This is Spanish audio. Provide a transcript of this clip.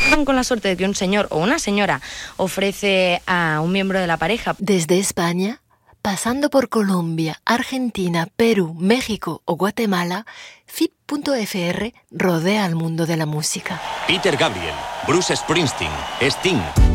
con la suerte de que un señor o una señora ofrece a un miembro de la pareja. Desde España, pasando por Colombia, Argentina, Perú, México o Guatemala, FIP.fr rodea al mundo de la música. Peter Gabriel, Bruce Springsteen, Sting.